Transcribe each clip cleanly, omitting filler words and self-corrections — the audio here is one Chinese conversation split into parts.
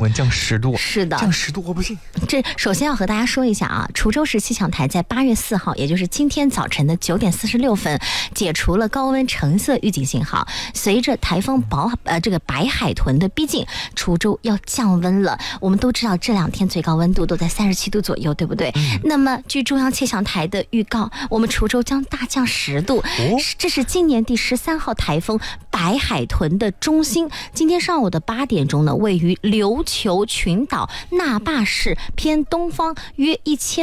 温降10度。 是的， 降10度我不信。 这首先要和大家说一下啊，滁州市气象台在8月4号，也就是今天早晨的9点46分，解除了高温橙色预警信号。随着台风这个白海豚的逼近，滁州要降温了。我们都知道这2天最高温度都在37度左右，对不对？那么据中央气象台的预告，我们滁州将大降10度。这是今年第13号台风白海豚的中心。今天上午的8点钟呢，位于琉球群岛那霸市偏东方约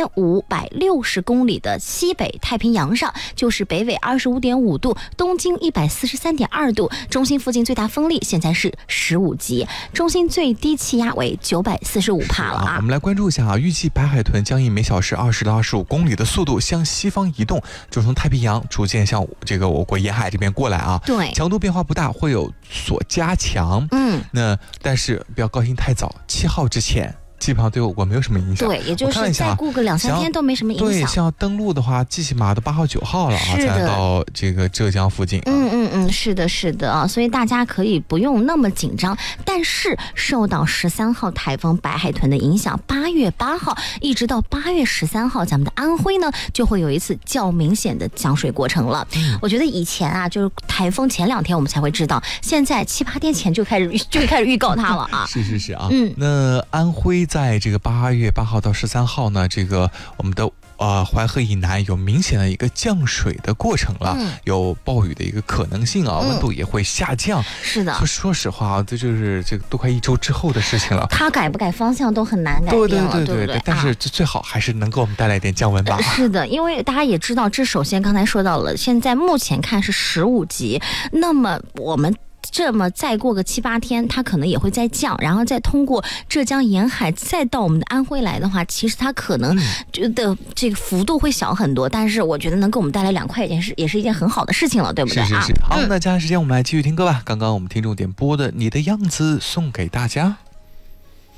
1560公里的西北太平洋上，就是北纬25.5度，东经143.2度，中心附近最大风力现在是15级，中心最低气压为945帕了啊。 我们来关注一下啊，预计白海豚将以每小时20到25公里的速度向西方移动，就从太平洋逐渐向这个我国沿海这边过来啊。 对， 强度变化不大，会有所加强。那但是不要高兴太早，7号之前基本上对我国没有什么影响。 对，也就是再过个2-3天都没什么影响。 对，像登陆的话，最起码都8号9号了啊，才到这个浙江附近。 是的，是的啊，所以大家可以不用那么紧张。但是受到13号台风白海豚的影响，8月8号一直到8月13号，咱们的安徽呢就会有一次较明显的降水过程了。我觉得以前啊，就是台风前2天我们才会知道，现在7、8天前就开始预告它了啊。 是啊。那安徽在这个8月8号到13号呢，这个我们的淮河以南有明显的一个降水的过程了，有暴雨的一个可能性啊，温度也会下降。 是的， 说实话啊，这就是这个都快1周之后的事情了。 它改不改方向都很难改变了，对不对？ 但是这最好还是能给我们带来一点降温吧。 是的，因为大家也知道，这首先刚才说到了，现在目前看是15级，那么我们这么再过个7、8天，它可能也会再降，然后再通过浙江沿海再到我们的安徽来的话，其实它可能的这个幅度会小很多，但是我觉得能给我们带来2块也是一件很好的事情了，对不对？ 是。好，那接下来时间我们来继续听歌吧。刚刚我们听众点播的《你的样子》送给大家。